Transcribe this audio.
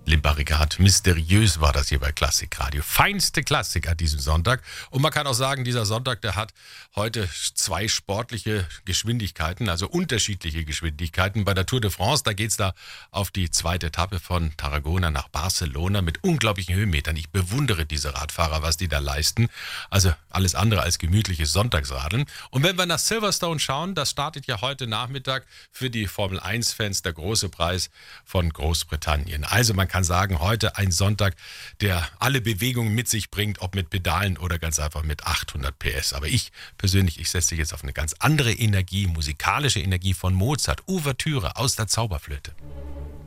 Limbarigat, mysteriös war das hier bei Klassikradio. Feinste Klassik an diesem Sonntag. Und man kann auch sagen, dieser Sonntag, der hat heute zwei sportliche Geschwindigkeiten, also unterschiedliche Geschwindigkeiten. Bei der Tour de France, da geht's da auf die zweite Etappe von Tarragona nach Barcelona mit unglaublichen Höhenmetern. Ich bewundere diese Radfahrer, was die da leisten. Also alles andere als gemütliches Sonntagsradeln. Und wenn wir nach Silverstone schauen, das startet ja heute Nachmittag für die Formel-1-Fans der große Preis von Großbritannien. Also man kann sagen, heute ein Sonntag, der alle Bewegungen mit sich bringt, ob mit Pedalen oder ganz einfach mit 800 PS. Aber ich persönlich, ich setze jetzt auf eine ganz andere Energie, musikalische Energie von Mozart, Ouvertüre aus der Zauberflöte.